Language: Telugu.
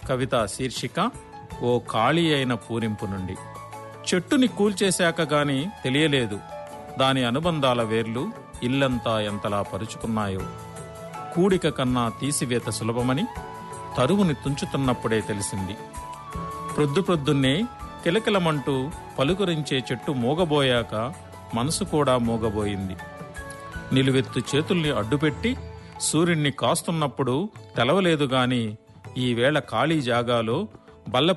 కవిత శీర్షిక ఓ ఖాళీ అయిన పూరింపు నుండి. చెట్టుని కూల్చేశాక గాని తెలియలేదు దాని అనుబంధాల వేర్లు ఇల్లంతా ఎంతలా పరుచుకున్నాయో. కూడిక కన్నా తీసివేత సులభమని తరువుని తుంచుతున్నప్పుడే తెలిసింది. ప్రొద్దున్నే కిలకిలమంటూ పలుకరించే చెట్టు మూగబోయాక మనసు కూడా మూగబోయింది. నిలువెత్తు చేతుల్ని అడ్డుపెట్టి సూర్యుణ్ణి కాస్తున్నప్పుడు తెలవలేదు గాని ఈవేళ ఖాళీ జాగాలో బల్ల